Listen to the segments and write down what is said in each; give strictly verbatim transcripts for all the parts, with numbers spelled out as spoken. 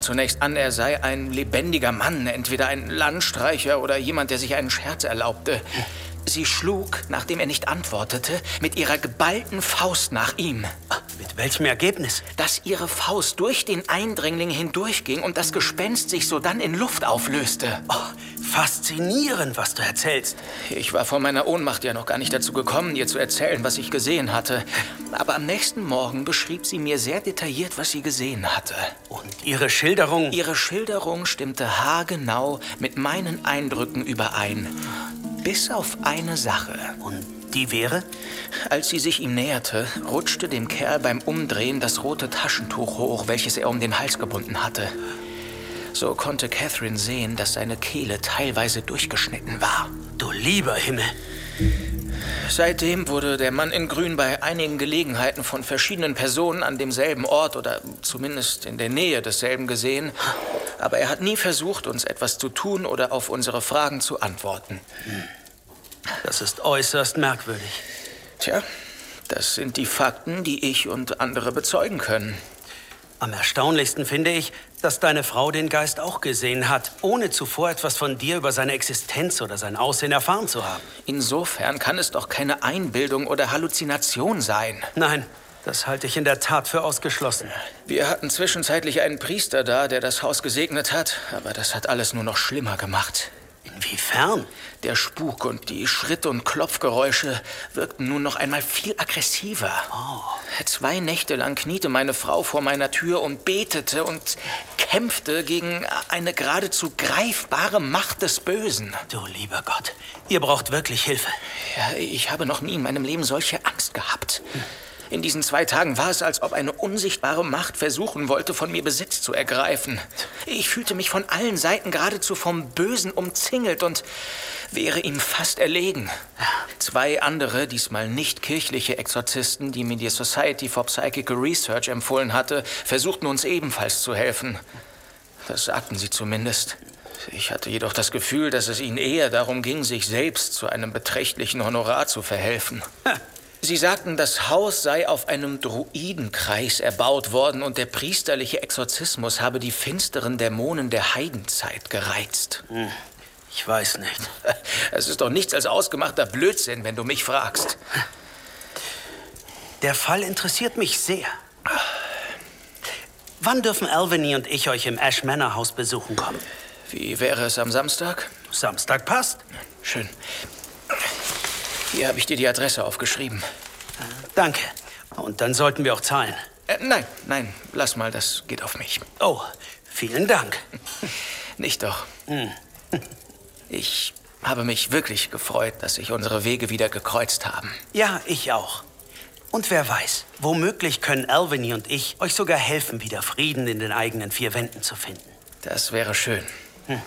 zunächst an, er sei ein lebendiger Mann, entweder ein Landstreicher oder jemand, der sich einen Scherz erlaubte. Sie schlug, nachdem er nicht antwortete, mit ihrer geballten Faust nach ihm. Mit welchem Ergebnis? Dass ihre Faust durch den Eindringling hindurchging und das Gespenst sich sodann in Luft auflöste. Oh, faszinierend, was du erzählst. Ich war vor meiner Ohnmacht ja noch gar nicht dazu gekommen, ihr zu erzählen, was ich gesehen hatte. Aber am nächsten Morgen beschrieb sie mir sehr detailliert, was sie gesehen hatte. Und ihre Schilderung? Ihre Schilderung stimmte haargenau mit meinen Eindrücken überein. Bis auf eine Sache. Und die wäre? Als sie sich ihm näherte, rutschte dem Kerl beim Umdrehen das rote Taschentuch hoch, welches er um den Hals gebunden hatte. So konnte Catherine sehen, dass seine Kehle teilweise durchgeschnitten war. Du lieber Himmel! Seitdem wurde der Mann in Grün bei einigen Gelegenheiten von verschiedenen Personen an demselben Ort oder zumindest in der Nähe desselben gesehen. Aber er hat nie versucht, uns etwas zu tun oder auf unsere Fragen zu antworten. Das ist äußerst merkwürdig. Tja, das sind die Fakten, die ich und andere bezeugen können. Am erstaunlichsten finde ich, dass deine Frau den Geist auch gesehen hat, ohne zuvor etwas von dir über seine Existenz oder sein Aussehen erfahren zu haben. Insofern kann es doch keine Einbildung oder Halluzination sein. Nein, das halte ich in der Tat für ausgeschlossen. Wir hatten zwischenzeitlich einen Priester da, der das Haus gesegnet hat, aber das hat alles nur noch schlimmer gemacht. Inwiefern? Der Spuk und die Schritt- und Klopfgeräusche wirkten nun noch einmal viel aggressiver. Oh. Zwei Nächte lang kniete meine Frau vor meiner Tür und betete und kämpfte gegen eine geradezu greifbare Macht des Bösen. Du lieber Gott, ihr braucht wirklich Hilfe. Ja, ich habe noch nie in meinem Leben solche Angst gehabt. Hm. In diesen zwei Tagen war es, als ob eine unsichtbare Macht versuchen wollte, von mir Besitz zu ergreifen. Ich fühlte mich von allen Seiten geradezu vom Bösen umzingelt und wäre ihm fast erlegen. Zwei andere, diesmal nicht kirchliche Exorzisten, die mir die Society for Psychical Research empfohlen hatte, versuchten uns ebenfalls zu helfen. Das sagten sie zumindest. Ich hatte jedoch das Gefühl, dass es ihnen eher darum ging, sich selbst zu einem beträchtlichen Honorar zu verhelfen. Sie sagten, das Haus sei auf einem Druidenkreis erbaut worden und der priesterliche Exorzismus habe die finsteren Dämonen der Heidenzeit gereizt. Hm, ich weiß nicht. Es ist doch nichts als ausgemachter Blödsinn, wenn du mich fragst. Der Fall interessiert mich sehr. Wann dürfen Albany und ich euch im Ash Manor Haus besuchen kommen? Wie wäre es am Samstag? Samstag passt. Schön. Hier habe ich dir die Adresse aufgeschrieben. Danke. Und dann sollten wir auch zahlen. Äh, nein, nein, lass mal, das geht auf mich. Oh, vielen Dank. Nicht doch. Hm. Ich habe mich wirklich gefreut, dass sich unsere Wege wieder gekreuzt haben. Ja, ich auch. Und wer weiß, womöglich können Albany und ich euch sogar helfen, wieder Frieden in den eigenen vier Wänden zu finden. Das wäre schön. Hm.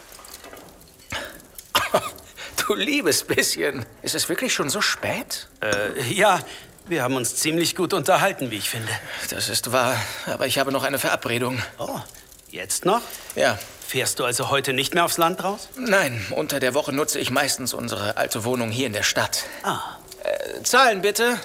Du liebes bisschen. Ist es wirklich schon so spät? Äh, ja, wir haben uns ziemlich gut unterhalten, wie ich finde. Das ist wahr, aber ich habe noch eine Verabredung. Oh, jetzt noch? Ja. Fährst du also heute nicht mehr aufs Land raus? Nein, unter der Woche nutze ich meistens unsere alte Wohnung hier in der Stadt. Ah. Äh, zahlen bitte.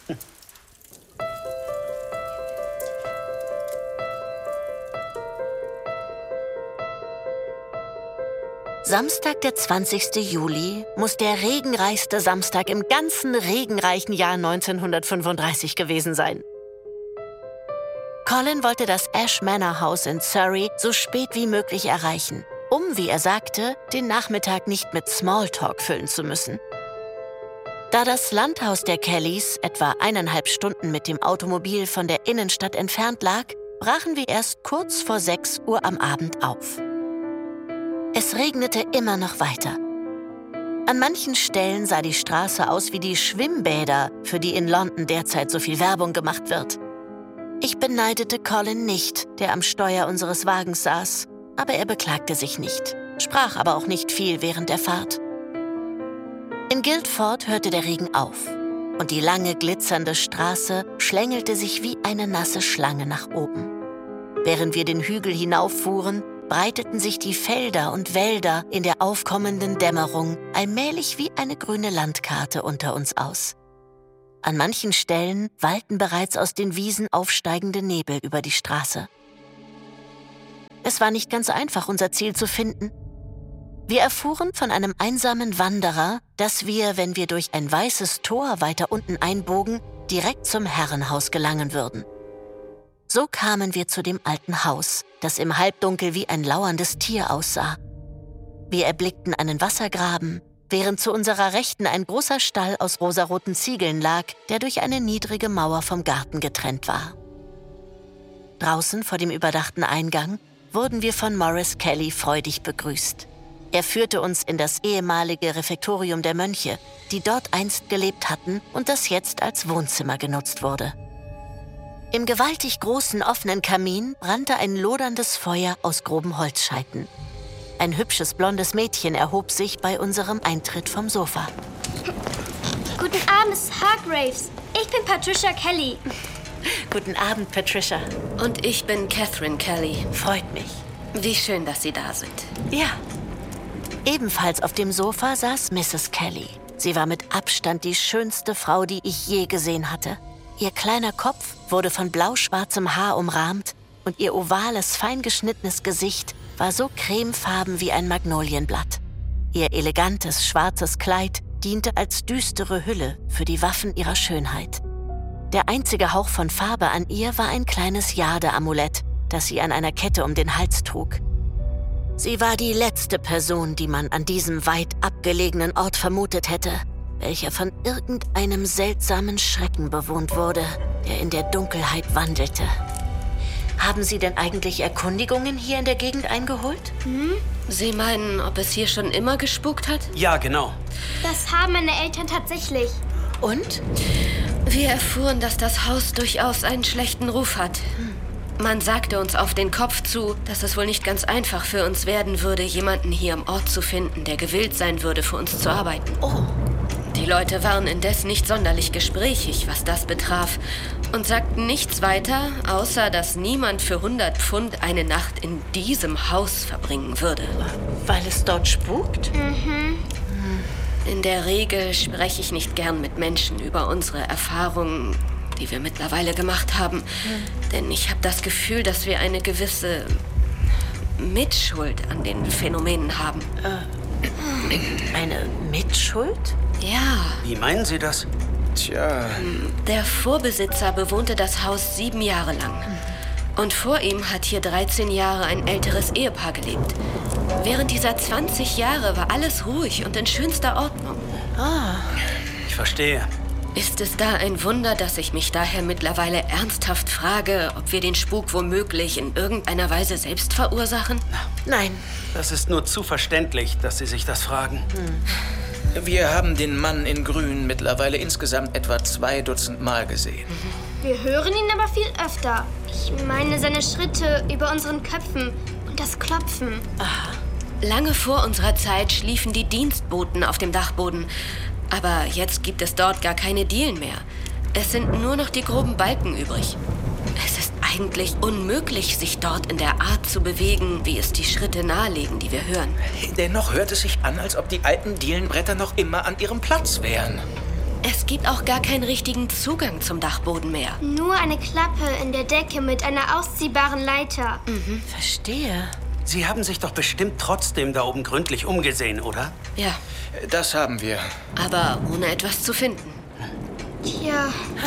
Samstag, der zwanzigste Juli, muss der regenreichste Samstag im ganzen regenreichen Jahr neunzehnhundertfünfunddreißig gewesen sein. Colin wollte das Ash Manor House in Surrey so spät wie möglich erreichen, um, wie er sagte, den Nachmittag nicht mit Smalltalk füllen zu müssen. Da das Landhaus der Kellys etwa eineinhalb Stunden mit dem Automobil von der Innenstadt entfernt lag, brachen wir erst kurz vor sechs Uhr am Abend auf. Es regnete immer noch weiter. An manchen Stellen sah die Straße aus wie die Schwimmbäder, für die in London derzeit so viel Werbung gemacht wird. Ich beneidete Colin nicht, der am Steuer unseres Wagens saß, aber er beklagte sich nicht, sprach aber auch nicht viel während der Fahrt. In Guildford hörte der Regen auf und die lange, glitzernde Straße schlängelte sich wie eine nasse Schlange nach oben. Während wir den Hügel hinauffuhren, breiteten sich die Felder und Wälder in der aufkommenden Dämmerung allmählich wie eine grüne Landkarte unter uns aus. An manchen Stellen wallten bereits aus den Wiesen aufsteigende Nebel über die Straße. Es war nicht ganz einfach, unser Ziel zu finden. Wir erfuhren von einem einsamen Wanderer, dass wir, wenn wir durch ein weißes Tor weiter unten einbogen, direkt zum Herrenhaus gelangen würden. So kamen wir zu dem alten Haus, das im Halbdunkel wie ein lauerndes Tier aussah. Wir erblickten einen Wassergraben, während zu unserer Rechten ein großer Stall aus rosaroten Ziegeln lag, der durch eine niedrige Mauer vom Garten getrennt war. Draußen vor dem überdachten Eingang wurden wir von Maurice Kelly freudig begrüßt. Er führte uns in das ehemalige Refektorium der Mönche, die dort einst gelebt hatten und das jetzt als Wohnzimmer genutzt wurde. Im gewaltig großen offenen Kamin brannte ein loderndes Feuer aus groben Holzscheiten. Ein hübsches blondes Mädchen erhob sich bei unserem Eintritt vom Sofa. Guten Abend, Miss Hargraves. Ich bin Patricia Kelly. Guten Abend, Patricia. Und ich bin Catherine Kelly. Freut mich. Wie schön, dass Sie da sind. Ja. Ebenfalls auf dem Sofa saß Misses Kelly. Sie war mit Abstand die schönste Frau, die ich je gesehen hatte. Ihr kleiner Kopf wurde von blau-schwarzem Haar umrahmt und ihr ovales, fein geschnittenes Gesicht war so cremefarben wie ein Magnolienblatt. Ihr elegantes, schwarzes Kleid diente als düstere Hülle für die Waffen ihrer Schönheit. Der einzige Hauch von Farbe an ihr war ein kleines Jade-Amulett, das sie an einer Kette um den Hals trug. Sie war die letzte Person, die man an diesem weit abgelegenen Ort vermutet hätte, welcher von irgendeinem seltsamen Schrecken bewohnt wurde, der in der Dunkelheit wandelte. Haben Sie denn eigentlich Erkundigungen hier in der Gegend eingeholt? Hm? Sie meinen, ob es hier schon immer gespukt hat? Ja, genau. Das haben meine Eltern tatsächlich. Und? Wir erfuhren, dass das Haus durchaus einen schlechten Ruf hat. Man sagte uns auf den Kopf zu, dass es wohl nicht ganz einfach für uns werden würde, jemanden hier am Ort zu finden, der gewillt sein würde, für uns zu arbeiten. Oh. Die Leute waren indes nicht sonderlich gesprächig, was das betraf, und sagten nichts weiter, außer dass niemand für hundert Pfund eine Nacht in diesem Haus verbringen würde. Weil es dort spukt? Mhm. In der Regel spreche ich nicht gern mit Menschen über unsere Erfahrungen, die wir mittlerweile gemacht haben. Mhm. Denn ich habe das Gefühl, dass wir eine gewisse Mitschuld an den Phänomenen haben. Äh, eine Mitschuld? Ja. Wie meinen Sie das? Tja. Der Vorbesitzer bewohnte das Haus sieben Jahre lang. Und vor ihm hat hier dreizehn Jahre ein älteres Ehepaar gelebt. Während dieser zwanzig Jahre war alles ruhig und in schönster Ordnung. Ah. Ich verstehe. Ist es da ein Wunder, dass ich mich daher mittlerweile ernsthaft frage, ob wir den Spuk womöglich in irgendeiner Weise selbst verursachen? Nein. Das ist nur zu verständlich, dass Sie sich das fragen. Hm. Wir haben den Mann in Grün mittlerweile insgesamt etwa zwei Dutzend Mal gesehen. Wir hören ihn aber viel öfter. Ich meine seine Schritte über unseren Köpfen und das Klopfen. Aha. Lange vor unserer Zeit schliefen die Dienstboten auf dem Dachboden. Aber jetzt gibt es dort gar keine Dielen mehr. Es sind nur noch die groben Balken übrig. Es ist eigentlich unmöglich, sich dort in der Art zu bewegen, wie es die Schritte nahelegen, die wir hören. Dennoch hört es sich an, als ob die alten Dielenbretter noch immer an ihrem Platz wären. Es gibt auch gar keinen richtigen Zugang zum Dachboden mehr. Nur eine Klappe in der Decke mit einer ausziehbaren Leiter. Mhm. Verstehe. Sie haben sich doch bestimmt trotzdem da oben gründlich umgesehen, oder? Ja. Das haben wir. Aber ohne etwas zu finden. Tja.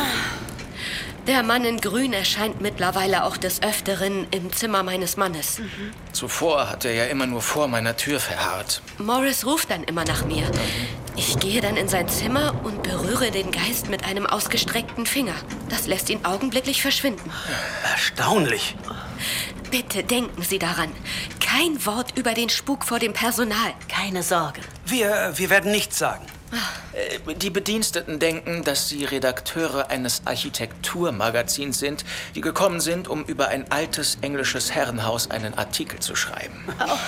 Der Mann in Grün erscheint mittlerweile auch des Öfteren im Zimmer meines Mannes. Mhm. Zuvor hat er ja immer nur vor meiner Tür verharrt. Morris ruft dann immer nach mir. Ich gehe dann in sein Zimmer und berühre den Geist mit einem ausgestreckten Finger. Das lässt ihn augenblicklich verschwinden. Erstaunlich. Bitte denken Sie daran. Kein Wort über den Spuk vor dem Personal. Keine Sorge. Wir, wir werden nichts sagen. Die Bediensteten denken, dass sie Redakteure eines Architekturmagazins sind, die gekommen sind, um über ein altes englisches Herrenhaus einen Artikel zu schreiben.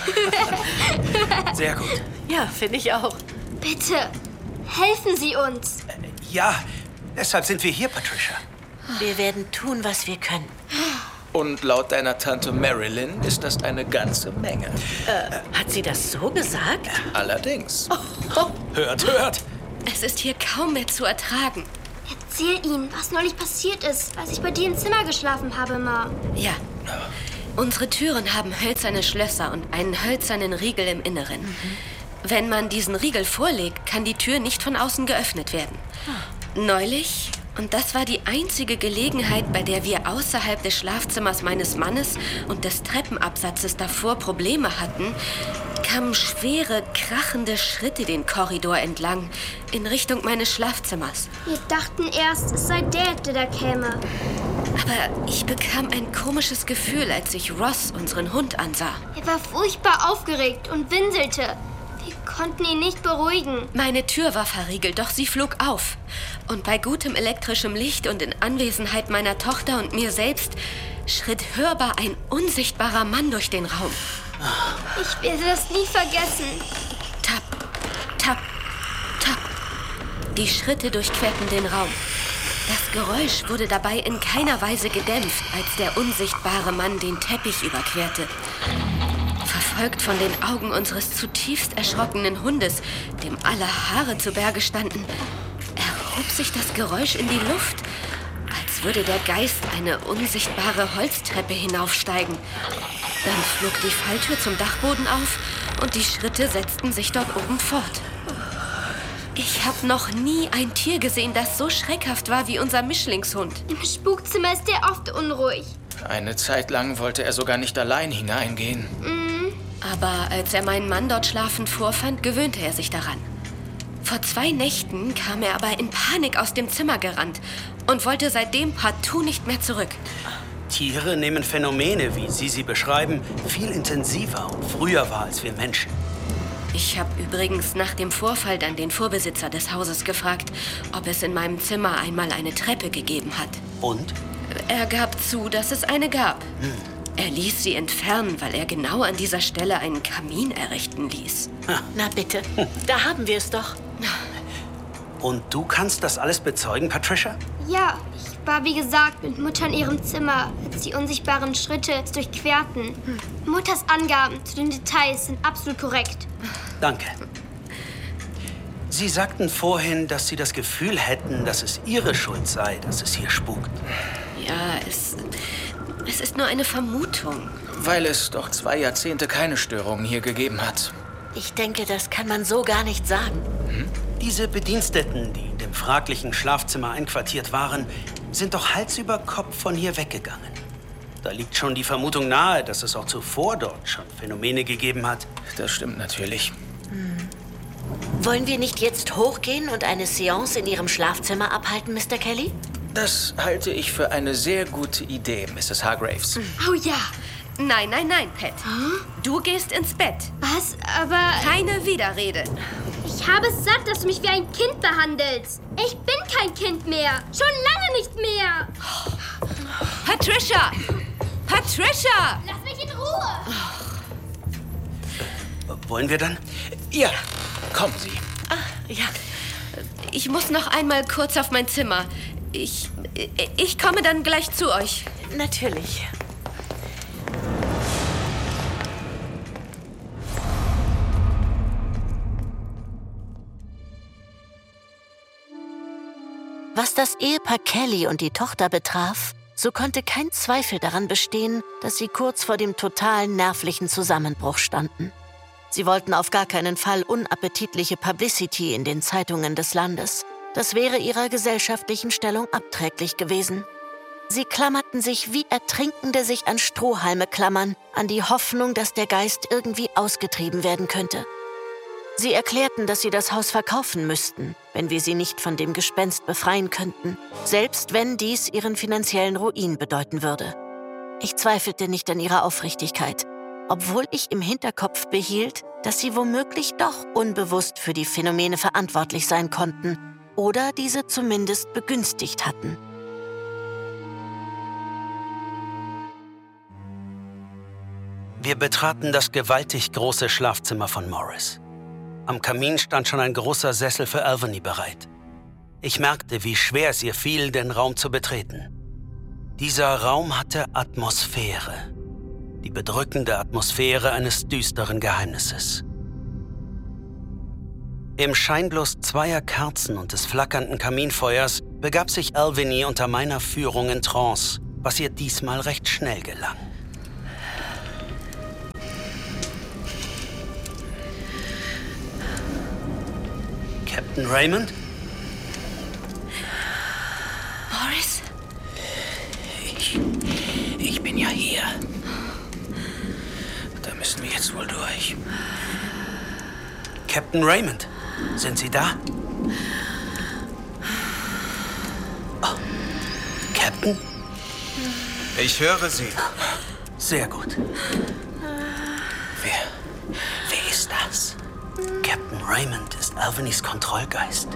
Oh. Sehr gut. Ja, finde ich auch. Bitte, helfen Sie uns. Ja, deshalb sind wir hier, Patricia. Wir werden tun, was wir können. Und laut deiner Tante Marilyn ist das eine ganze Menge. Äh, hat sie das so gesagt? Allerdings. Oh, oh. Hört, hört. Es ist hier kaum mehr zu ertragen. Erzähl ihnen, was neulich passiert ist, als ich bei dir im Zimmer geschlafen habe, Ma. Ja. Unsere Türen haben hölzerne Schlösser und einen hölzernen Riegel im Inneren. Mhm. Wenn man diesen Riegel vorlegt, kann die Tür nicht von außen geöffnet werden. Ah. Neulich, und das war die einzige Gelegenheit, bei der wir außerhalb des Schlafzimmers meines Mannes und des Treppenabsatzes davor Probleme hatten, kamen schwere, krachende Schritte den Korridor entlang in Richtung meines Schlafzimmers. Wir dachten erst, es sei Dad, der da käme. Aber ich bekam ein komisches Gefühl, als ich Ross, unseren Hund, ansah. Er war furchtbar aufgeregt und winselte. Wir konnten ihn nicht beruhigen. Meine Tür war verriegelt, doch sie flog auf. Und bei gutem elektrischem Licht und in Anwesenheit meiner Tochter und mir selbst schritt hörbar ein unsichtbarer Mann durch den Raum. Ich werde das nie vergessen. Tap, tap, tap. Die Schritte durchquerten den Raum. Das Geräusch wurde dabei in keiner Weise gedämpft, als der unsichtbare Mann den Teppich überquerte. Verfolgt von den Augen unseres zutiefst erschrockenen Hundes, dem alle Haare zu Berge standen, erhob sich das Geräusch in die Luft, als würde der Geist eine unsichtbare Holztreppe hinaufsteigen. Dann flog die Falltür zum Dachboden auf und die Schritte setzten sich dort oben fort. Ich habe noch nie ein Tier gesehen, das so schreckhaft war wie unser Mischlingshund. Im Spukzimmer ist er oft unruhig. Eine Zeit lang wollte er sogar nicht allein hineingehen. Mhm. Aber als er meinen Mann dort schlafend vorfand, gewöhnte er sich daran. Vor zwei Nächten kam er aber in Panik aus dem Zimmer gerannt und wollte seitdem partout nicht mehr zurück. Tiere nehmen Phänomene, wie Sie sie beschreiben, viel intensiver und früher wahr als wir Menschen. Ich habe übrigens nach dem Vorfall dann den Vorbesitzer des Hauses gefragt, ob es in meinem Zimmer einmal eine Treppe gegeben hat. Und? Er gab zu, dass es eine gab. Hm. Er ließ sie entfernen, weil er genau an dieser Stelle einen Kamin errichten ließ. Ha. Na bitte, da haben wir es doch. Und du kannst das alles bezeugen, Patricia? Ja, ich war wie gesagt mit Mutter in ihrem Zimmer, als die unsichtbaren Schritte es durchquerten. Hm. Mutters Angaben zu den Details sind absolut korrekt. Danke. Sie sagten vorhin, dass Sie das Gefühl hätten, dass es Ihre Schuld sei, dass es hier spukt. Ja, es, es ist nur eine Vermutung. Weil es doch zwei Jahrzehnte keine Störungen hier gegeben hat. Ich denke, das kann man so gar nicht sagen. Hm? Diese Bediensteten, die in dem fraglichen Schlafzimmer einquartiert waren, sind doch Hals über Kopf von hier weggegangen. Da liegt schon die Vermutung nahe, dass es auch zuvor dort schon Phänomene gegeben hat. Das stimmt natürlich. Hm. Wollen wir nicht jetzt hochgehen und eine Seance in Ihrem Schlafzimmer abhalten, Mister Kelly? Das halte ich für eine sehr gute Idee, Misses Hargraves. Oh ja. Nein, nein, nein, Pat. Hm? Du gehst ins Bett. Was? Aber... Keine Widerrede. Ich habe es satt, dass du mich wie ein Kind behandelst. Ich bin kein Kind mehr. Schon lange nicht mehr. Patricia! Patricia! Lass mich in Ruhe. Wollen wir dann? Ja, kommen Sie. Ach, ja. Ich muss noch einmal kurz auf mein Zimmer. Ich, ich komme dann gleich zu euch. Natürlich. Was das Ehepaar Kelly und die Tochter betraf, so konnte kein Zweifel daran bestehen, dass sie kurz vor dem totalen nervlichen Zusammenbruch standen. Sie wollten auf gar keinen Fall unappetitliche Publicity in den Zeitungen des Landes. Das wäre ihrer gesellschaftlichen Stellung abträglich gewesen. Sie klammerten sich wie Ertrinkende sich an Strohhalme klammern, an die Hoffnung, dass der Geist irgendwie ausgetrieben werden könnte. Sie erklärten, dass sie das Haus verkaufen müssten, wenn wir sie nicht von dem Gespenst befreien könnten, selbst wenn dies ihren finanziellen Ruin bedeuten würde. Ich zweifelte nicht an ihrer Aufrichtigkeit, obwohl ich im Hinterkopf behielt, dass sie womöglich doch unbewusst für die Phänomene verantwortlich sein konnten oder diese zumindest begünstigt hatten. Wir betraten das gewaltig große Schlafzimmer von Morris. Am Kamin stand schon ein großer Sessel für Albany bereit. Ich merkte, wie schwer es ihr fiel, den Raum zu betreten. Dieser Raum hatte Atmosphäre. Die bedrückende Atmosphäre eines düsteren Geheimnisses. Im Scheinbloß zweier Kerzen und des flackernden Kaminfeuers begab sich Albany unter meiner Führung in Trance, was ihr diesmal recht schnell gelang. Captain Raymond? Morris? Ich, ich bin ja hier. Da müssen wir jetzt wohl durch. Captain Raymond, sind Sie da? Oh. Captain? Ich höre Sie. Sehr gut. Wer, wer ist das? Captain Raymond ist Alvanys Kontrollgeist.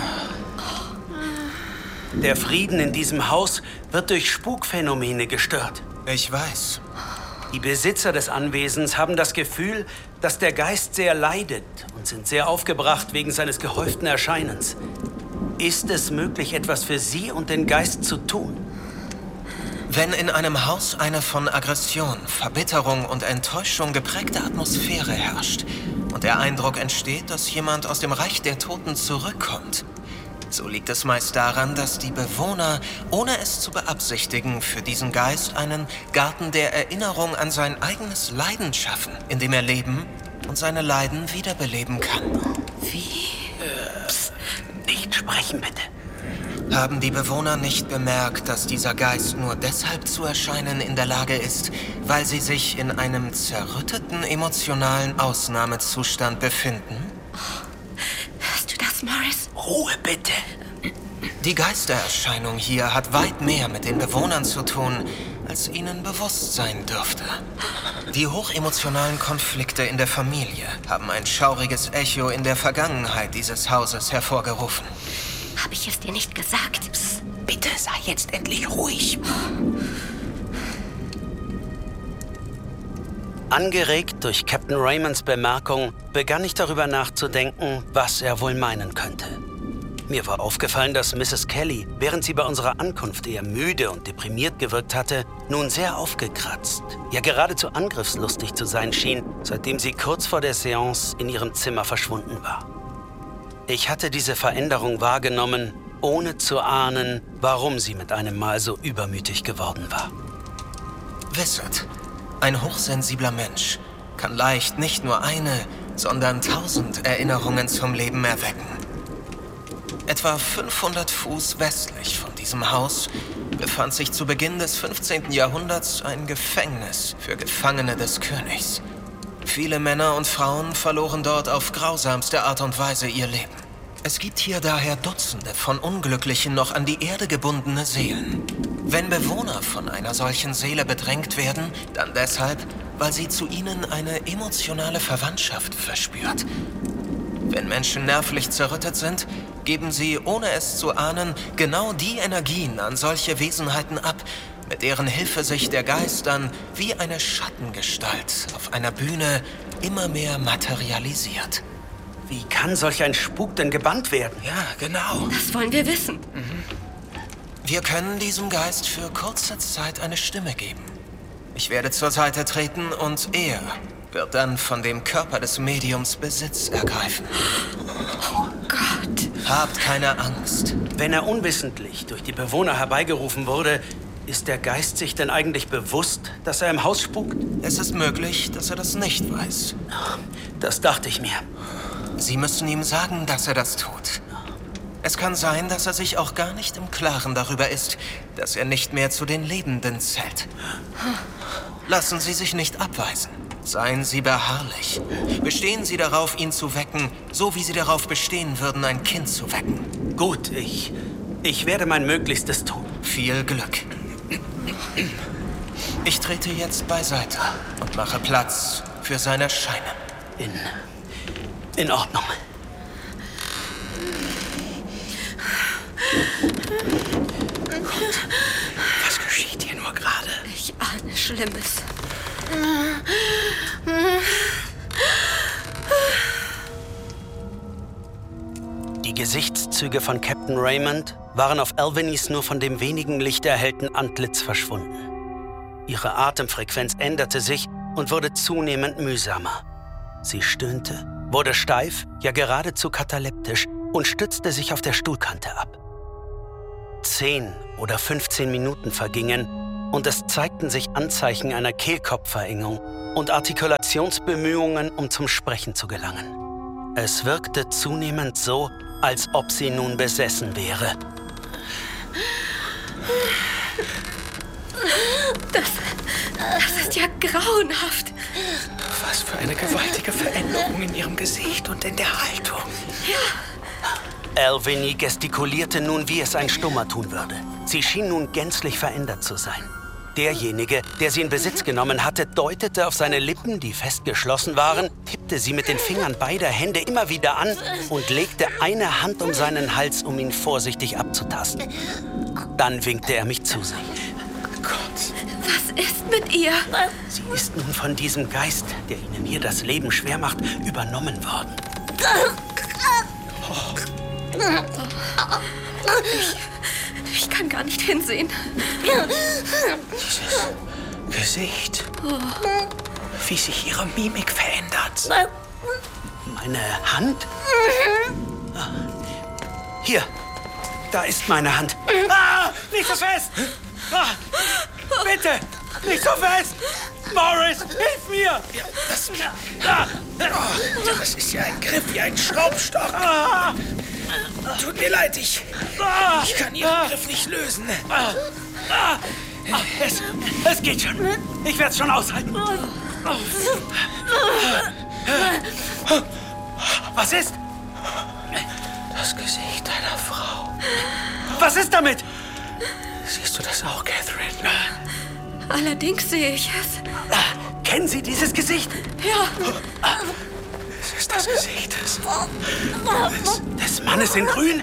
Der Frieden in diesem Haus wird durch Spukphänomene gestört. Ich weiß. Die Besitzer des Anwesens haben das Gefühl, dass der Geist sehr leidet und sind sehr aufgebracht wegen seines gehäuften Erscheinens. Ist es möglich, etwas für Sie und den Geist zu tun? Wenn in einem Haus eine von Aggression, Verbitterung und Enttäuschung geprägte Atmosphäre herrscht und der Eindruck entsteht, dass jemand aus dem Reich der Toten zurückkommt, so liegt es meist daran, dass die Bewohner, ohne es zu beabsichtigen, für diesen Geist einen Garten der Erinnerung an sein eigenes Leiden schaffen, in dem er leben und seine Leiden wiederbeleben kann. Wie? Äh, psst, nicht sprechen, bitte. Haben die Bewohner nicht bemerkt, dass dieser Geist nur deshalb zu erscheinen in der Lage ist, weil sie sich in einem zerrütteten emotionalen Ausnahmezustand befinden? Hörst du das, Morris? Ruhe, bitte. Die Geistererscheinung hier hat weit mehr mit den Bewohnern zu tun, als ihnen bewusst sein dürfte. Die hochemotionalen Konflikte in der Familie haben ein schauriges Echo in der Vergangenheit dieses Hauses hervorgerufen. Habe ich es dir nicht gesagt? Psst. Bitte sei jetzt endlich ruhig. Angeregt durch Captain Raymonds Bemerkung begann ich darüber nachzudenken, was er wohl meinen könnte. Mir war aufgefallen, dass Misses Kelly, während sie bei unserer Ankunft eher müde und deprimiert gewirkt hatte, nun sehr aufgekratzt, ja geradezu angriffslustig zu sein schien, seitdem sie kurz vor der Seance in ihrem Zimmer verschwunden war. Ich hatte diese Veränderung wahrgenommen, ohne zu ahnen, warum sie mit einem Mal so übermütig geworden war. Wisset, ein hochsensibler Mensch kann leicht nicht nur eine, sondern tausend Erinnerungen zum Leben erwecken. Etwa fünfhundert Fuß westlich von diesem Haus befand sich zu Beginn des fünfzehnten Jahrhunderts ein Gefängnis für Gefangene des Königs. Viele Männer und Frauen verloren dort auf grausamste Art und Weise ihr Leben. Es gibt hier daher Dutzende von unglücklichen, noch an die Erde gebundene Seelen. Wenn Bewohner von einer solchen Seele bedrängt werden, dann deshalb, weil sie zu ihnen eine emotionale Verwandtschaft verspürt. Wenn Menschen nervlich zerrüttet sind, geben sie, ohne es zu ahnen, genau die Energien an solche Wesenheiten ab, mit deren Hilfe sich der Geist dann wie eine Schattengestalt auf einer Bühne immer mehr materialisiert. Wie kann solch ein Spuk denn gebannt werden? Ja, genau. Das wollen wir wissen. Mhm. Wir können diesem Geist für kurze Zeit eine Stimme geben. Ich werde zur Seite treten und er wird dann von dem Körper des Mediums Besitz ergreifen. Oh Gott. Habt keine Angst. Wenn er unwissentlich durch die Bewohner herbeigerufen wurde, ist der Geist sich denn eigentlich bewusst, dass er im Haus spukt? Es ist möglich, dass er das nicht weiß. Das dachte ich mir. Sie müssen ihm sagen, dass er das tut. Es kann sein, dass er sich auch gar nicht im Klaren darüber ist, dass er nicht mehr zu den Lebenden zählt. Lassen Sie sich nicht abweisen. Seien Sie beharrlich. Bestehen Sie darauf, ihn zu wecken, so wie Sie darauf bestehen würden, ein Kind zu wecken. Gut, ich, ich werde mein Möglichstes tun. Viel Glück. Ich trete jetzt beiseite und mache Platz für sein Erscheinen. In, in Ordnung. Gott, was geschieht hier nur gerade? Ich ahne Schlimmes. Die Gesichtszüge von Captain Raymond waren auf Alvanys nur von dem wenigen Licht erhellten Antlitz verschwunden. Ihre Atemfrequenz änderte sich und wurde zunehmend mühsamer. Sie stöhnte, wurde steif, ja geradezu kataleptisch und stützte sich auf der Stuhlkante ab. Zehn oder fünfzehn Minuten vergingen und es zeigten sich Anzeichen einer Kehlkopfverengung und Artikulationsbemühungen, um zum Sprechen zu gelangen. Es wirkte zunehmend so, als ob sie nun besessen wäre. Das, das ist ja grauenhaft. Was für eine gewaltige Veränderung in ihrem Gesicht und in der Haltung. Alviny gestikulierte nun, wie es ein Stummer tun würde. Sie schien nun gänzlich verändert zu sein. Derjenige, der sie in Besitz genommen hatte, deutete auf seine Lippen, die fest geschlossen waren, tippte sie mit den Fingern beider Hände immer wieder an und legte eine Hand um seinen Hals, um ihn vorsichtig abzutasten. Dann winkte er mich zu sich. Gott. Was ist mit ihr? Sie ist nun von diesem Geist, der ihnen hier das Leben schwer macht, übernommen worden. Ich, ich kann gar nicht hinsehen. Dieses Gesicht. Wie sich ihre Mimik verändert. Meine Hand? Hier, da ist meine Hand. Ah, nicht so fest! Ah, bitte, nicht so fest! Morris, hilf mir! Ja, das, Ah, oh, das ist ja ein Griff wie ein Schraubstock. ah, Tut mir leid, ich, ah, ich kann Ihren Griff nicht lösen. ah, ah, es, es geht schon. Ich werde es schon aushalten. Was ist? Das Gesicht einer Frau. Was ist damit? Siehst du das auch, Catherine? Allerdings sehe ich es. Ah, kennen Sie dieses Gesicht? Ja, Es ist das Gesicht des, Des, des Mannes in Grün?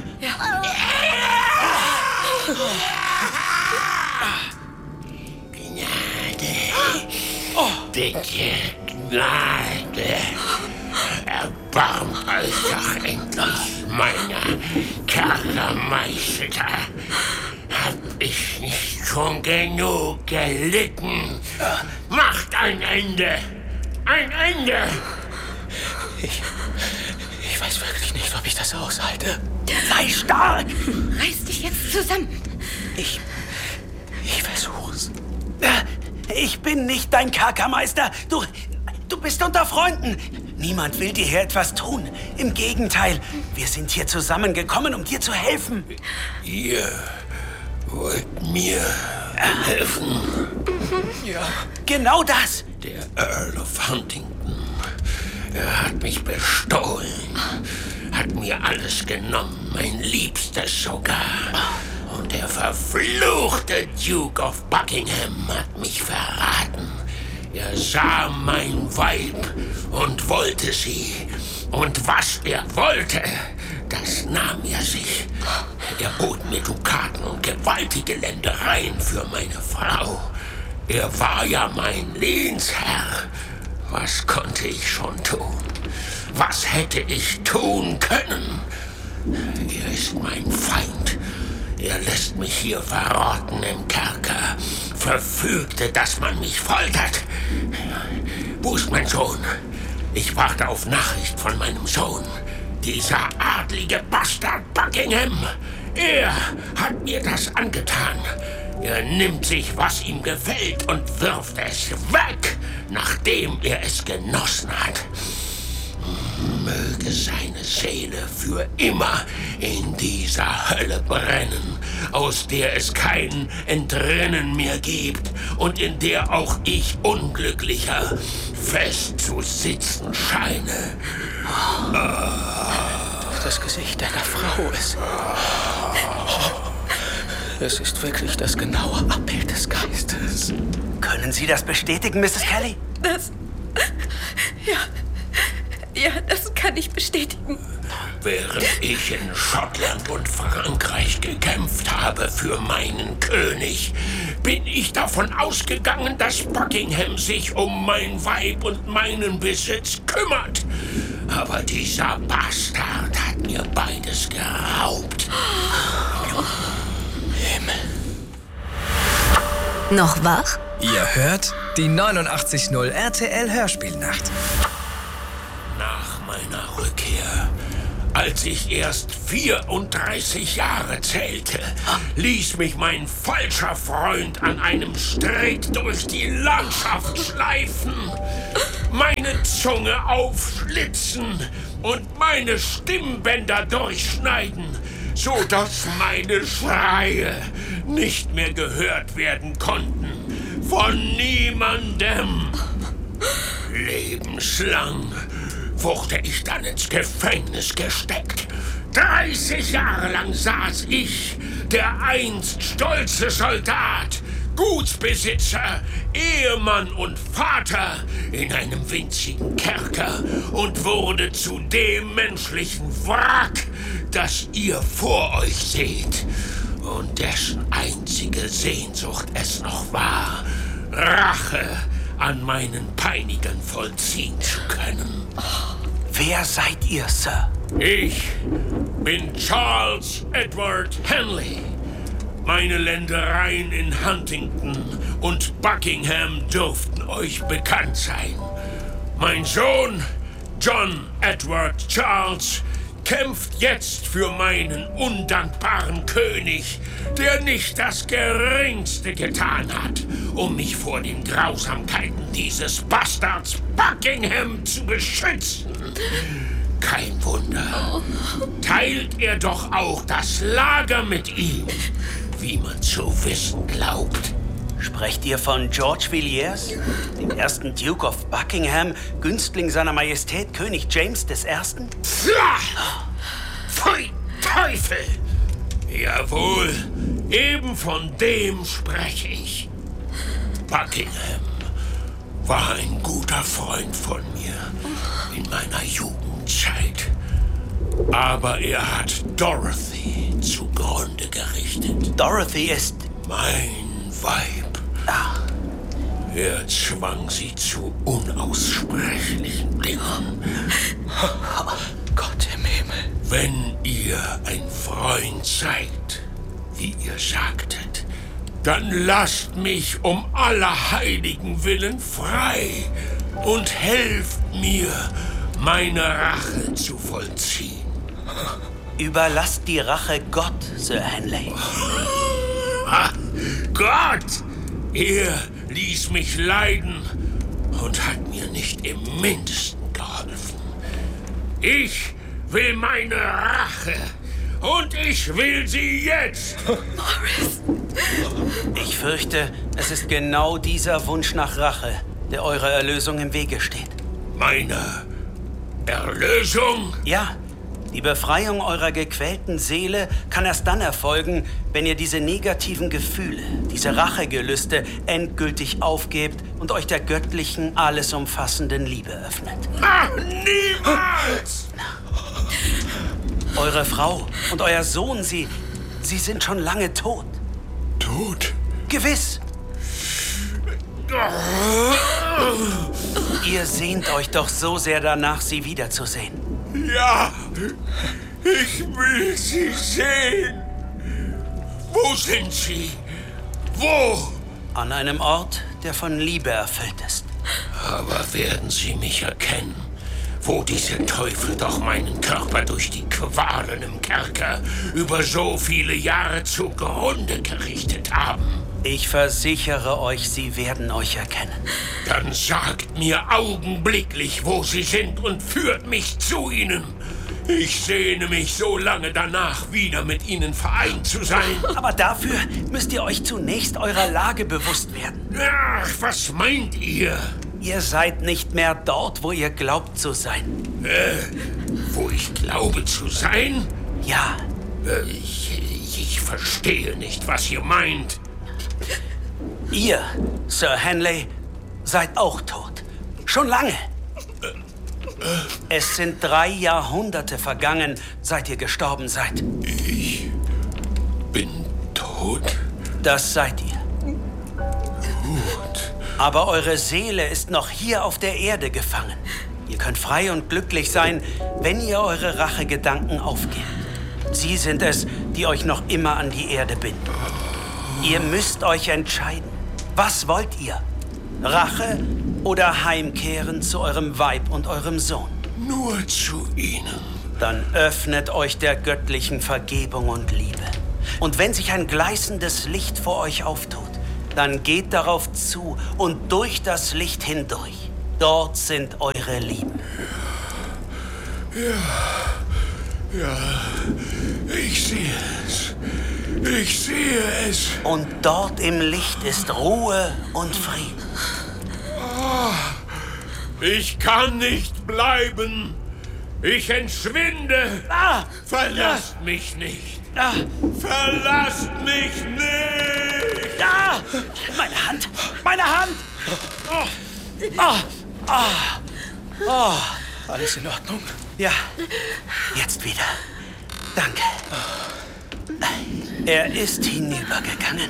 Bitte, Gnade, erbarmt euch doch endlich meiner Kerkermeister. Hab ich nicht schon genug gelitten? Macht ein Ende! Ein Ende! Ich, ich weiß wirklich nicht, ob ich das aushalte. Sei stark! reiß dich jetzt zusammen. Ich, ich versuch's. Ich bin nicht dein Kerkermeister. Du, du bist unter Freunden. Niemand will dir hier etwas tun. Im Gegenteil, wir sind hier zusammengekommen, um dir zu helfen. Ihr wollt mir helfen? Ja. Genau das. Der Earl of Huntington, er hat mich bestohlen, hat mir alles genommen, mein Liebstes sogar. Und der verfluchte Duke of Buckingham hat mich verraten. Er sah mein Weib und wollte sie. Und was er wollte, das nahm er sich. Er bot mir Dukaten und gewaltige Ländereien für meine Frau. Er war ja mein Lehnsherr. Was konnte ich schon tun? Was hätte ich tun können? Er ist mein Feind. Er lässt mich hier verrotten im Kerker, verfügte, dass man mich foltert. Wo ist mein Sohn? Ich warte auf Nachricht von meinem Sohn. Dieser adlige Bastard Buckingham, er hat mir das angetan. Er nimmt sich, was ihm gefällt, und wirft es weg, nachdem er es genossen hat. Möge seine Seele für immer in dieser Hölle brennen, aus der es kein Entrinnen mehr gibt und in der auch ich Unglücklicher fest zu sitzen scheine. Das Gesicht einer Frau ist... Es ist wirklich das genaue Abbild des Geistes. Können Sie das bestätigen, Misses Kelly? Das... Ja... Ja, das kann ich bestätigen. Während ich in Schottland und Frankreich gekämpft habe für meinen König, bin ich davon ausgegangen, dass Buckingham sich um mein Weib und meinen Besitz kümmert. Aber dieser Bastard hat mir beides geraubt. Himmel. Noch wach? Ihr hört die neunundachtzig null R T L Hörspielnacht. Nach meiner Rückkehr, als ich erst vierunddreißig Jahre zählte, ließ mich mein falscher Freund an einem Strick durch die Landschaft schleifen. meine Zunge aufschlitzen und meine Stimmbänder durchschneiden, so dass meine Schreie nicht mehr gehört werden konnten. Von niemandem. Lebenslang wurde ich dann ins Gefängnis gesteckt. dreißig Jahre lang saß ich, der einst stolze Soldat, Gutsbesitzer, Ehemann und Vater, in einem winzigen Kerker und wurde zu dem menschlichen Wrack, das ihr vor euch seht und dessen einzige Sehnsucht es noch war, Rache an meinen Peinigern vollziehen zu können. Wer seid ihr, Sir? Ich bin Charles Edward Henley. Meine Ländereien in Huntington und Buckingham dürften euch bekannt sein. Mein Sohn, John Edward Charles, kämpft jetzt für meinen undankbaren König, der nicht das Geringste getan hat, um mich vor den Grausamkeiten dieses Bastards Buckingham zu beschützen. Kein Wunder. Teilt er doch auch das Lager mit ihm, wie man zu wissen glaubt. Sprecht ihr von George Villiers, dem ersten Duke of Buckingham, Günstling seiner Majestät König James der Erste? Ja! Pfui, Teufel! Jawohl, eben von dem spreche ich. Buckingham war ein guter Freund von mir in meiner Jugendzeit. Aber er hat Dorothy zugrunde gerichtet. Dorothy ist... Mein Weib. Ah. Er zwang sie zu unaussprechlichen Dingen. Oh, Gott im Himmel. Wenn ihr ein Freund seid, wie ihr sagtet, dann lasst mich um aller Heiligen willen frei und helft mir, meine Rache zu vollziehen. Überlasst die Rache Gott, Sir Henley. Gott! Er ließ mich leiden und hat mir nicht im Mindesten geholfen. Ich will meine Rache und ich will sie jetzt. Morris! Ich fürchte, es ist genau dieser Wunsch nach Rache, der eurer Erlösung im Wege steht. Meine Erlösung? Ja. Die Befreiung eurer gequälten Seele kann erst dann erfolgen, wenn ihr diese negativen Gefühle, diese Rachegelüste endgültig aufgebt und euch der göttlichen, alles umfassenden Liebe öffnet. Ach, niemals! Eure Frau und euer Sohn, sie, sie sind schon lange tot. Tot? Gewiss. Ihr sehnt euch doch so sehr danach, sie wiederzusehen. Ja, ich will sie sehen. Wo sind sie? Wo? An einem Ort, der von Liebe erfüllt ist. Aber werden sie mich erkennen, wo diese Teufel doch meinen Körper durch die Qualen im Kerker über so viele Jahre zugrunde gerichtet haben? Ich versichere euch, sie werden euch erkennen. Dann sagt mir augenblicklich, wo sie sind und führt mich zu ihnen. Ich sehne mich so lange danach, wieder mit ihnen vereint zu sein. Aber dafür müsst ihr euch zunächst eurer Lage bewusst werden. Ach, was meint ihr? Ihr seid nicht mehr dort, wo ihr glaubt zu sein. Äh, wo ich glaube zu sein? Ja. Äh, ich, ich verstehe nicht, was ihr meint. Ihr, Sir Henley, seid auch tot. Schon lange. Es sind drei Jahrhunderte vergangen, seit ihr gestorben seid. Ich bin tot? Das seid ihr. Gut. Aber eure Seele ist noch hier auf der Erde gefangen. Ihr könnt frei und glücklich sein, wenn ihr eure Rachegedanken aufgebt. Sie sind es, die euch noch immer an die Erde binden. Ihr müsst euch entscheiden. Was wollt ihr? Rache oder heimkehren zu eurem Weib und eurem Sohn? Nur zu ihnen. Dann öffnet euch der göttlichen Vergebung und Liebe. Und wenn sich ein gleißendes Licht vor euch auftut, dann geht darauf zu und durch das Licht hindurch. Dort sind eure Lieben. Ja, ja, ich sehe es. Ich sehe es. Und dort im Licht ist Ruhe und Frieden. Ich kann nicht bleiben. Ich entschwinde. Ah! Verlasst ah! mich nicht. Ah! Verlasst mich nicht. Ah! Meine Hand! Meine Hand! Oh! Ah! Ah! Oh! Alles in Ordnung? Ja, jetzt wieder. Danke. Er ist hinübergegangen.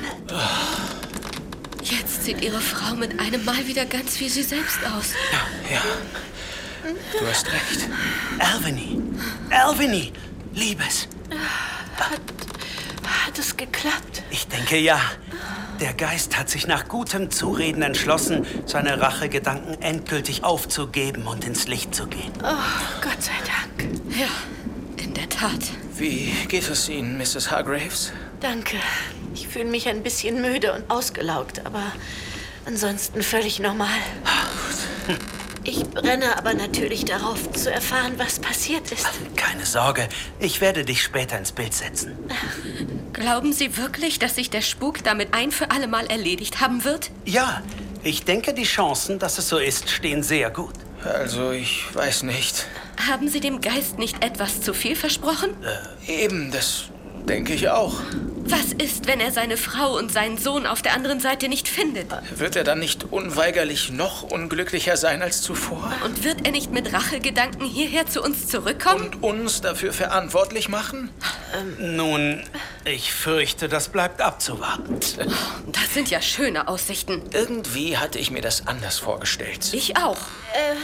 Jetzt sieht Ihre Frau mit einem Mal wieder ganz wie sie selbst aus. Ja, ja. Du hast recht. Alviny, Alviny, Liebes. Hat, hat es geklappt? Ich denke, ja. Der Geist hat sich nach gutem Zureden entschlossen, seine Rachegedanken endgültig aufzugeben und ins Licht zu gehen. Oh, Gott sei Dank. Ja, in der Tat. Wie geht es Ihnen, Misses Hargraves? Danke. Ich fühle mich ein bisschen müde und ausgelaugt, aber ansonsten völlig normal. Gut. Ich brenne aber natürlich darauf, zu erfahren, was passiert ist. Keine Sorge, ich werde dich später ins Bild setzen. Glauben Sie wirklich, dass sich der Spuk damit ein für alle Mal erledigt haben wird? Ja, ich denke, die Chancen, dass es so ist, stehen sehr gut. Also, ich weiß nicht. Haben Sie dem Geist nicht etwas zu viel versprochen? Äh, eben, das denke ich auch. Was ist, wenn er seine Frau und seinen Sohn auf der anderen Seite nicht findet? Wird er dann nicht unweigerlich noch unglücklicher sein als zuvor? Und wird er nicht mit Rachegedanken hierher zu uns zurückkommen? Und uns dafür verantwortlich machen? Ähm, nun, ich fürchte, das bleibt abzuwarten. Das sind ja schöne Aussichten. Irgendwie hatte ich mir das anders vorgestellt. Ich auch. Äh...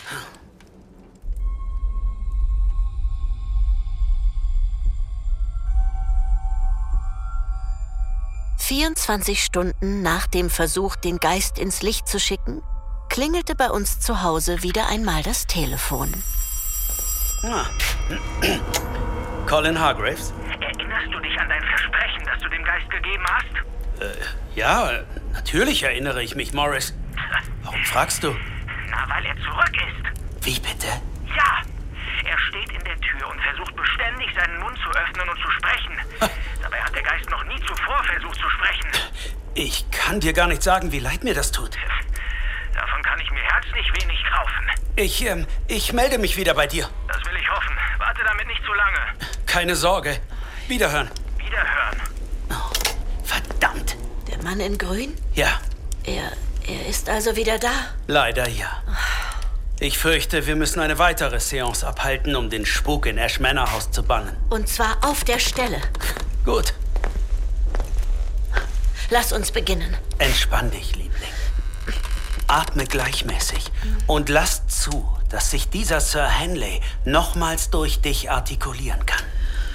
vierundzwanzig Stunden nach dem Versuch, den Geist ins Licht zu schicken, klingelte bei uns zu Hause wieder einmal das Telefon. Ah. Colin Hargraves? Erinnerst du dich an dein Versprechen, das du dem Geist gegeben hast? Äh, ja, natürlich erinnere ich mich, Morris. Warum fragst du? Na, weil er zurück ist. Wie bitte? Ja, er steht in der Tür und versucht beständig, seinen Mund zu öffnen und zu sprechen. Dabei hat der Geist noch nie zuvor versucht zu sprechen. Ich kann dir gar nicht sagen, wie leid mir das tut. Davon kann ich mir herzlich wenig kaufen. Ich, ähm, ich melde mich wieder bei dir. Das will ich hoffen. Warte damit nicht zu lange. Keine Sorge. Wiederhören. Wiederhören. Oh, verdammt. Der Mann in Grün? Ja. Er, er ist also wieder da? Leider ja. Ich fürchte, wir müssen eine weitere Seance abhalten, um den Spuk in Ash Manor House zu bannen. Und zwar auf der Stelle. Gut. Lass uns beginnen. Entspann dich, Liebling. Atme gleichmäßig und lass zu, dass sich dieser Sir Henley nochmals durch dich artikulieren kann.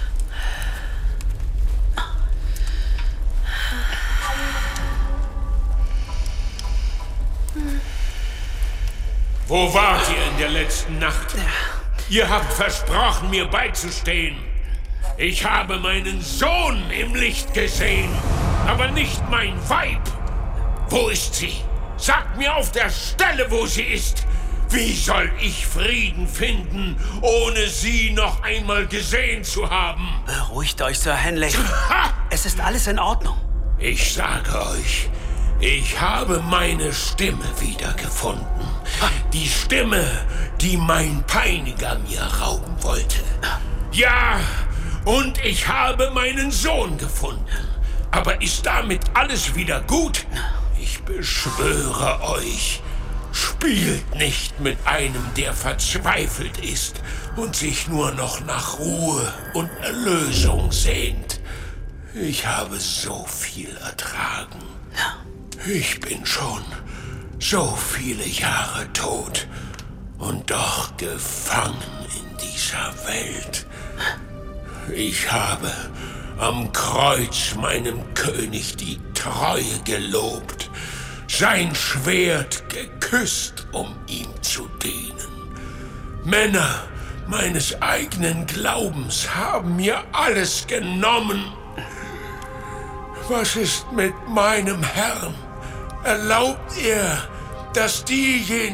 Wo wart ihr in der letzten Nacht? Ihr habt versprochen, mir beizustehen. Ich habe meinen Sohn im Licht gesehen, aber nicht mein Weib. Wo ist sie? Sagt mir auf der Stelle, wo sie ist. Wie soll ich Frieden finden, ohne sie noch einmal gesehen zu haben? Beruhigt euch, Sir Henley. Es ist alles in Ordnung. Ich sage euch, ich habe meine Stimme wiedergefunden. Die Stimme, die mein Peiniger mir rauben wollte. Ja, und ich habe meinen Sohn gefunden. Aber ist damit alles wieder gut? Ich beschwöre euch, spielt nicht mit einem, der verzweifelt ist und sich nur noch nach Ruhe und Erlösung sehnt. Ich habe so viel ertragen. Ich bin schon so viele Jahre tot und doch gefangen in dieser Welt. Ich habe am Kreuz meinem König die Treue gelobt, sein Schwert geküsst, um ihm zu dienen. Männer meines eigenen Glaubens haben mir alles genommen. Was ist mit meinem Herrn? Erlaubt er, dass diejenigen,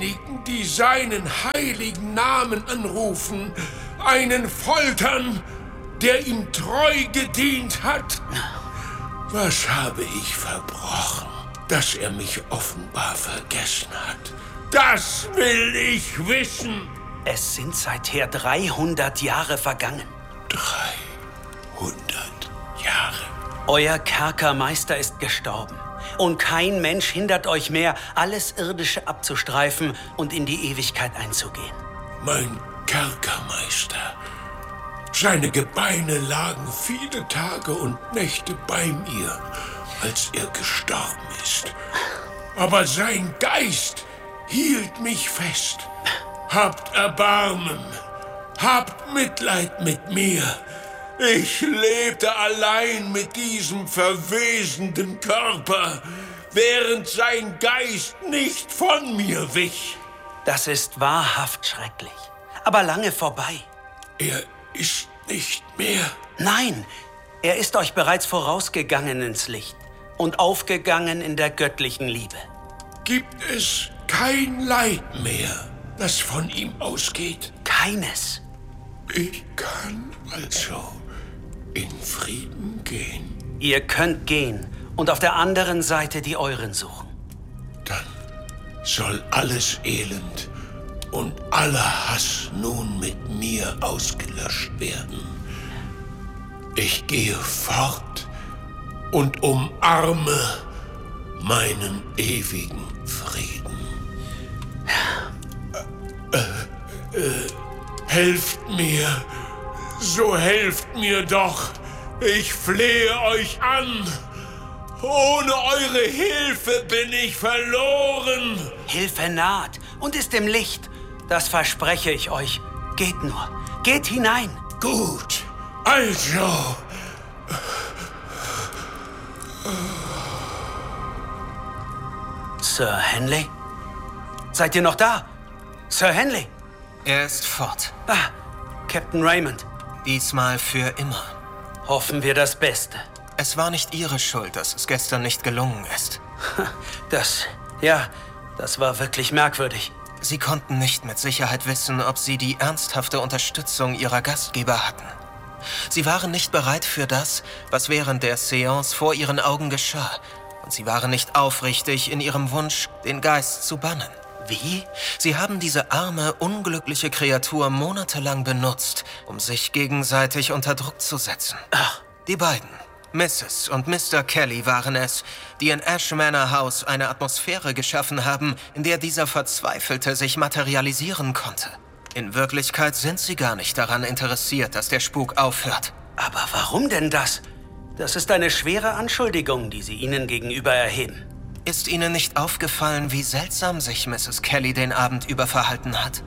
die seinen heiligen Namen anrufen, einen foltern, der ihm treu gedient hat? Was habe ich verbrochen, dass er mich offenbar vergessen hat? Das will ich wissen. Es sind seither dreihundert Jahre vergangen. dreihundert Jahre. Euer Kerkermeister ist gestorben. Und kein Mensch hindert euch mehr, alles Irdische abzustreifen und in die Ewigkeit einzugehen. Mein Kerkermeister. Seine Gebeine lagen viele Tage und Nächte bei mir, als er gestorben ist. Aber sein Geist hielt mich fest. Habt Erbarmen. Habt Mitleid mit mir. Ich lebte allein mit diesem verwesenden Körper, während sein Geist nicht von mir wich. Das ist wahrhaft schrecklich, aber lange vorbei. Er ist nicht mehr. Nein, er ist euch bereits vorausgegangen ins Licht und aufgegangen in der göttlichen Liebe. Gibt es kein Leid mehr, das von ihm ausgeht? Keines. Ich kann also in Frieden gehen. Ihr könnt gehen und auf der anderen Seite die euren suchen. Dann soll alles Elend und aller Hass nun mit mir ausgelöscht werden. Ich gehe fort und umarme meinen ewigen Frieden. Äh, äh, helft mir, so helft mir doch. Ich flehe euch an. Ohne eure Hilfe bin ich verloren. Hilfe naht und ist im Licht. Das verspreche ich euch. Geht nur. Geht hinein. Gut. Also. Sir Henley? Seid ihr noch da? Sir Henley? Er ist fort. Ah, Captain Raymond. Diesmal für immer. Hoffen wir das Beste. Es war nicht Ihre Schuld, dass es gestern nicht gelungen ist. Das, ja, das war wirklich merkwürdig. Sie konnten nicht mit Sicherheit wissen, ob Sie die ernsthafte Unterstützung Ihrer Gastgeber hatten. Sie waren nicht bereit für das, was während der Seance vor Ihren Augen geschah. Und Sie waren nicht aufrichtig in Ihrem Wunsch, den Geist zu bannen. Wie? Sie haben diese arme, unglückliche Kreatur monatelang benutzt, um sich gegenseitig unter Druck zu setzen. Ach. Die beiden, Misses und Mister Kelly, waren es, die in Ash Manor House eine Atmosphäre geschaffen haben, in der dieser Verzweifelte sich materialisieren konnte. In Wirklichkeit sind sie gar nicht daran interessiert, dass der Spuk aufhört. Aber warum denn das? Das ist eine schwere Anschuldigung, die Sie ihnen gegenüber erheben. Ist Ihnen nicht aufgefallen, wie seltsam sich Misses Kelly den Abend über verhalten hat?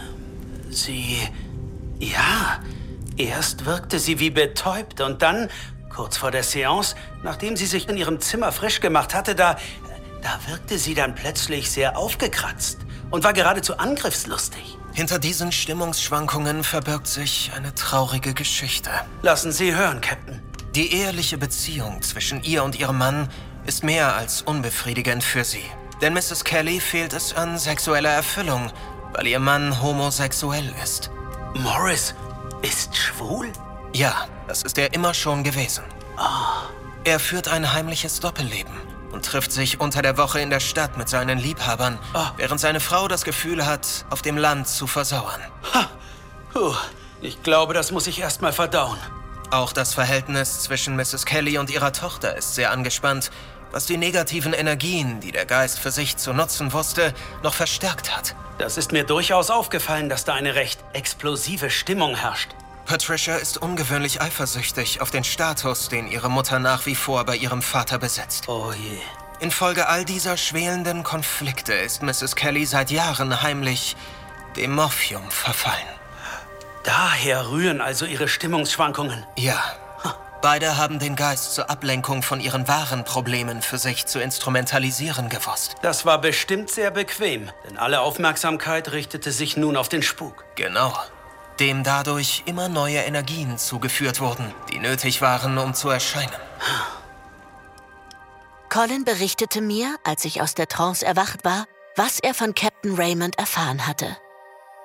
Sie... ja... Erst wirkte sie wie betäubt und dann, kurz vor der Seance, nachdem sie sich in ihrem Zimmer frisch gemacht hatte, da... da wirkte sie dann plötzlich sehr aufgekratzt und war geradezu angriffslustig. Hinter diesen Stimmungsschwankungen verbirgt sich eine traurige Geschichte. Lassen Sie hören, Captain. Die eheliche Beziehung zwischen ihr und ihrem Mann ist mehr als unbefriedigend für sie. Denn Misses Kelly fehlt es an sexueller Erfüllung, weil ihr Mann homosexuell ist. Morris ist schwul? Ja, das ist er immer schon gewesen. Oh. Er führt ein heimliches Doppelleben und trifft sich unter der Woche in der Stadt mit seinen Liebhabern, oh. während seine Frau das Gefühl hat, auf dem Land zu versauern. Ha. Puh. Ich glaube, das muss ich erst mal verdauen. Auch das Verhältnis zwischen Misses Kelly und ihrer Tochter ist sehr angespannt, was die negativen Energien, die der Geist für sich zu nutzen wusste, noch verstärkt hat. Das ist mir durchaus aufgefallen, dass da eine recht explosive Stimmung herrscht. Patricia ist ungewöhnlich eifersüchtig auf den Status, den ihre Mutter nach wie vor bei ihrem Vater besitzt. Oh je. Infolge all dieser schwelenden Konflikte ist Misses Kelly seit Jahren heimlich dem Morphium verfallen. Daher rühren also ihre Stimmungsschwankungen? Ja. Beide haben den Geist zur Ablenkung von ihren wahren Problemen für sich zu instrumentalisieren gewusst. Das war bestimmt sehr bequem, denn alle Aufmerksamkeit richtete sich nun auf den Spuk. Genau. Dem dadurch immer neue Energien zugeführt wurden, die nötig waren, um zu erscheinen. Colin berichtete mir, als ich aus der Trance erwacht war, was er von Captain Raymond erfahren hatte.